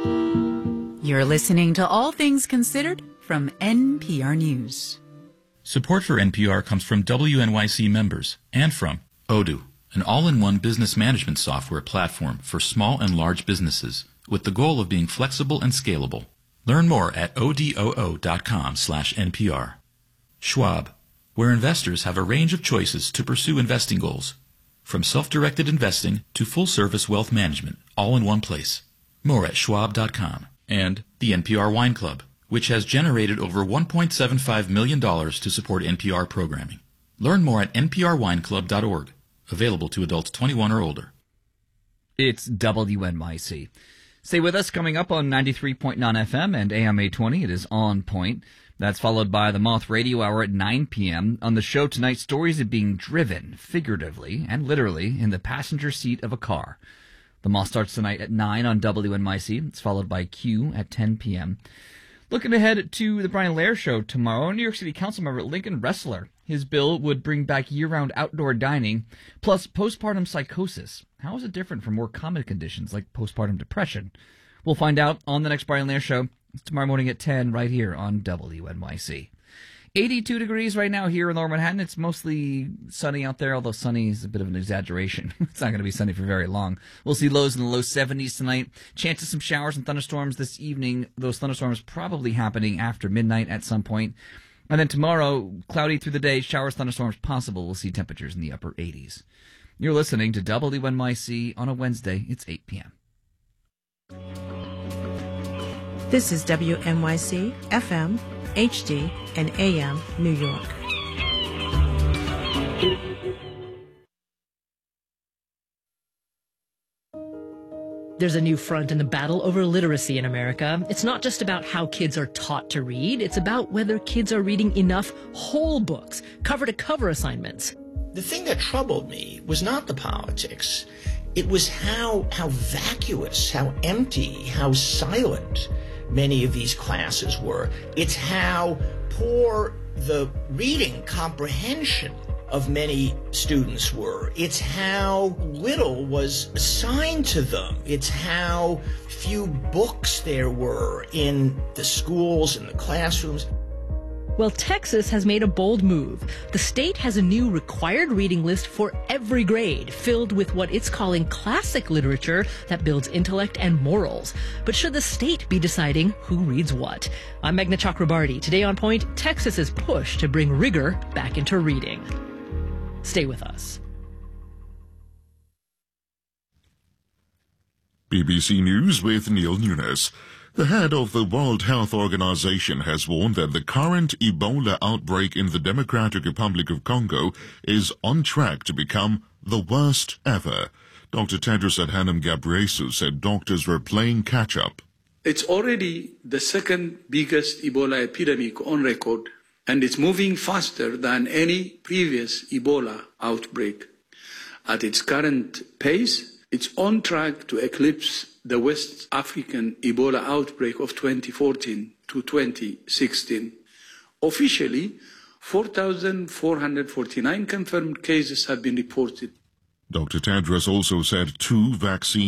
You're listening to All Things Considered from NPR News. Support for NPR comes from WNYC members and from Odoo, an all-in-one business management software platform for small and large businesses with the goal of being flexible and scalable. Learn more at odoo.com/NPR. Schwab, where investors have a range of choices to pursue investing goals, from self-directed investing to full-service wealth management, all in one place. More at schwab.com. And the NPR Wine Club, which has generated over $1.75 million to support NPR programming. Learn more at nprwineclub.org. Available to adults 21 or older. It's WNYC. Stay with us. Coming up on 93.9 FM and AM 820, it is On Point. That's followed by the Moth Radio Hour at 9 p.m. On the show tonight, stories of being driven, figuratively and literally, in the passenger seat of a car. The Moth starts tonight at 9 on WNYC. It's followed by Q at 10 p.m. Looking ahead to the Brian Lehrer Show tomorrow, New York City Council member Lincoln Ressler. His bill would bring back year-round outdoor dining, plus postpartum psychosis. How is it different from more common conditions like postpartum depression? We'll find out on the next Brian Lehrer Show tomorrow morning at 10 right here on WNYC. 82 degrees right now here in Lower Manhattan. It's mostly sunny out there, although sunny is a bit of an exaggeration. It's not going to be sunny for very long. We'll see lows in the low 70s tonight. Chance of some showers and thunderstorms this evening. Those thunderstorms probably happening after midnight at some point. And then tomorrow, cloudy through the day, showers, thunderstorms possible. We'll see temperatures in the upper 80s. You're listening to WNYC on a Wednesday. It's 8 p.m. This is WNYC, FM, HD, and AM, New York. There's a new front in the battle over literacy in America. It's not just about how kids are taught to read. It's about whether kids are reading enough whole books, cover-to-cover assignments. The thing that troubled me was not the politics. It was how vacuous, how empty, how silent many of these classes were. It's how poor the reading comprehension of many students were. It's how little was assigned to them. It's how few books there were in the schools and the classrooms. Well, Texas has made a bold move. The state has a new required reading list for every grade, filled with what it's calling classic literature that builds intellect and morals. But should the state be deciding who reads what? I'm Meghna Chakrabarti. Today on Point, Texas's push to bring rigor back into reading. Stay with us. BBC News with Neil Nunes. The head of the World Health Organization has warned that the current Ebola outbreak in the Democratic Republic of Congo is on track to become the worst ever. Dr. Tedros Adhanom Ghebreyesus said doctors were playing catch-up. It's already the second biggest Ebola epidemic on record, and it's moving faster than any previous Ebola outbreak. At its current pace, it's on track to eclipse the West African Ebola outbreak of 2014 to 2016. Officially, 4,449 confirmed cases have been reported. Dr. Tedros also said 2 vaccines